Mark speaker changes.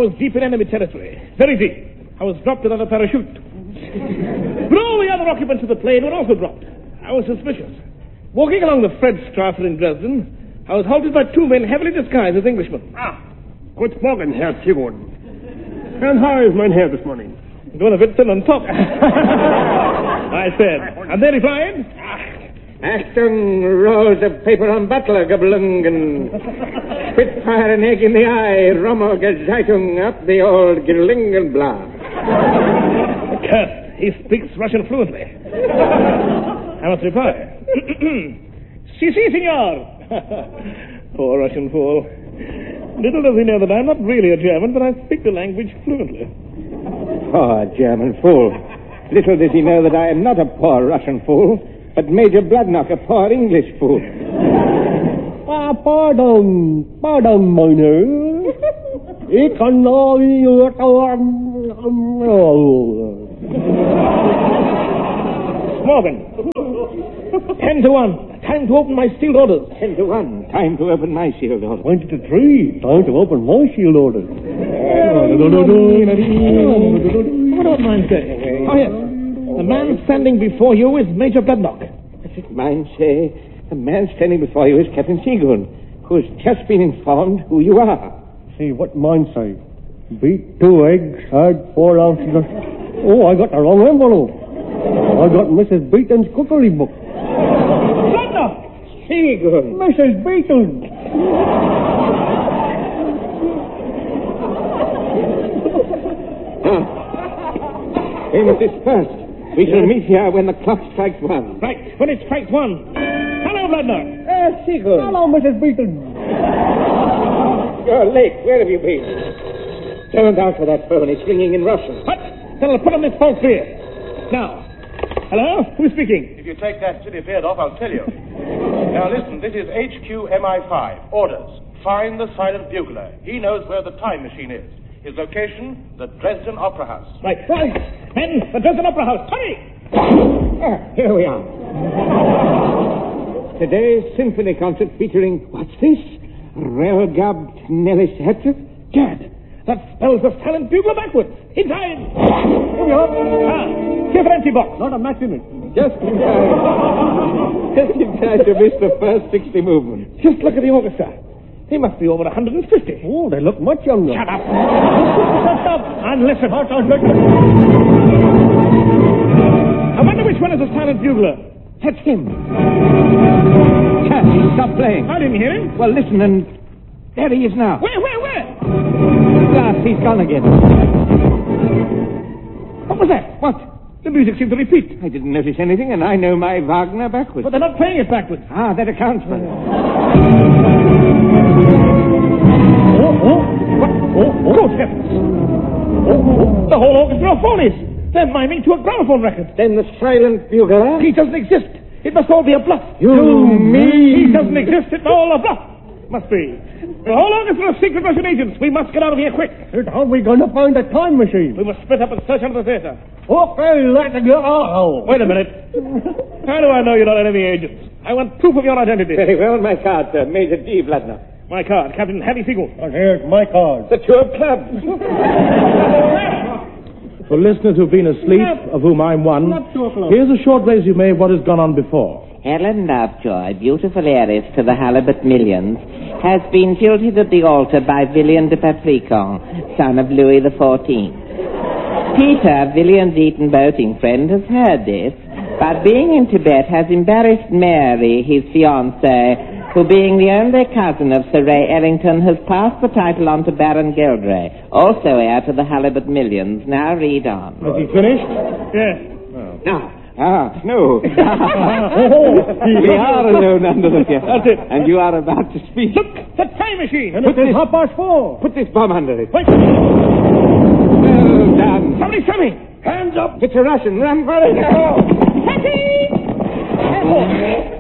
Speaker 1: was deep in enemy territory. Very deep. I was dropped without a parachute. But all the other occupants of the plane were also dropped. I was suspicious. Walking along the Fredstrasse in Dresden, I was halted by two men heavily disguised as Englishmen.
Speaker 2: Guten Morgen, Herr Sigurd. And how is mein Herr this morning?
Speaker 1: Going a bit thin on top. I said. And they replied,
Speaker 3: Achtung, rolls of paper on Butler, Gablungen. Spitfire an egg in the eye, Rommel Gezeitung up the old Gerlingenblatt.
Speaker 1: Curse, he speaks Russian fluently. I must reply. Si, senor. Poor Russian fool. Little does he know that I'm not really a German, but I speak the language fluently.
Speaker 3: Poor German fool. Little does he know that I am not a poor Russian fool, but Major Bloodnock, a poor English fool.
Speaker 2: Pardon, meine. Ich kann
Speaker 1: Morgan. 10-1. Time to open my sealed orders.
Speaker 3: 10-1. Time to open my sealed orders.
Speaker 2: 20-3. Time to open my sealed orders.
Speaker 1: I don't mind saying. Oh, yes. The man standing before you is Major Bloodnock.
Speaker 3: Does it mind say, the man standing before you is Captain Seagoon, who has just been informed who you are.
Speaker 2: See, what mine say? Beat 2 eggs, add 4 ounces of... Oh, I got the wrong envelope. I got Mrs. Beaton's cookery book.
Speaker 1: Bloodnock!
Speaker 3: Seagoon!
Speaker 2: Mrs. Beaton!
Speaker 3: We must disperse. We shall meet here when the clock strikes 1.
Speaker 1: Right, when it strikes 1. Hello, Bloodnock.
Speaker 3: Seagoon.
Speaker 2: Hello, Mrs. Beaton.
Speaker 3: You're late. Where have you been? Don't answer that phone. It's ringing in Russian.
Speaker 1: What? Then I'll put on this false beard. Now. Hello? Who's speaking?
Speaker 4: If you take that silly beard off, I'll tell you. Now listen, this is HQ MI5. Orders. Find the silent bugler. He knows where the time machine is. His location, the Dresden Opera House.
Speaker 1: Right. Men, the Dresden Opera House. Hurry!
Speaker 3: Here we are. Today's symphony concert featuring, what's this? Relgabt Nellis Hetzef?
Speaker 1: Gad, that spells the silent bugler backwards. Inside! Here we are. Here's an empty box.
Speaker 2: Not a match in it.
Speaker 3: Just in time. Just in time to miss the first 60 movements.
Speaker 1: Just look at the orchestra. They must be over 150.
Speaker 2: Oh, they look much younger.
Speaker 1: Shut up. Shut up and listen. I wonder which one is the silent bugler.
Speaker 3: That's him. Chas, he stopped playing.
Speaker 1: I didn't hear him.
Speaker 3: Well, listen, and there he is now.
Speaker 1: Where?
Speaker 3: Glass, he's gone again.
Speaker 1: What was that?
Speaker 3: What?
Speaker 1: The music seemed to repeat.
Speaker 3: I didn't notice anything, and I know my Wagner backwards.
Speaker 1: But they're not playing it backwards.
Speaker 3: Ah, that accounts for it.
Speaker 1: Good heavens. The whole orchestra of phonies. They're miming to a gramophone record.
Speaker 3: Then the silent bugler?
Speaker 1: He doesn't exist. It must all be a bluff.
Speaker 3: You mean?
Speaker 1: He doesn't exist. It's all a bluff. Must be. The whole orchestra of secret Russian agents. We must get out of here quick.
Speaker 2: How are we going to find a time machine?
Speaker 1: We must split up and search under the theater.
Speaker 2: Okay, let's go. Oh.
Speaker 1: Wait a minute. How do I know you're not enemy agents? I want proof of your identity.
Speaker 3: Very well, my card, sir. Major D. Bloodnock.
Speaker 1: My card, Captain Harry Seagull.
Speaker 2: And here's my card.
Speaker 3: The tour club.
Speaker 5: For listeners who've been asleep, of whom I'm one, here's a short resume of what has gone on before.
Speaker 6: Helen Lovejoy, beautiful heiress to the Halibut millions, has been jilted at the altar by Villian de Patricon, son of Louis XIV. Peter, Villian's Eton boating friend, has heard this, but being in Tibet has embarrassed Mary, his fiancée, who, being the only cousin of Sir Ray Ellington, has passed the title on to Baron Gilderay, also heir to the Halibut millions. Now read on.
Speaker 1: Has he finished? Yes.
Speaker 3: No. We are alone under the theater.
Speaker 1: That's it.
Speaker 3: And you are about to speak.
Speaker 1: Look, the time machine.
Speaker 2: And it's 4:30.
Speaker 3: Put this bomb under it.
Speaker 1: Wait.
Speaker 3: Well done.
Speaker 1: Somebody's coming. Hands up.
Speaker 3: It's a Russian. Run for it.
Speaker 1: Taxi!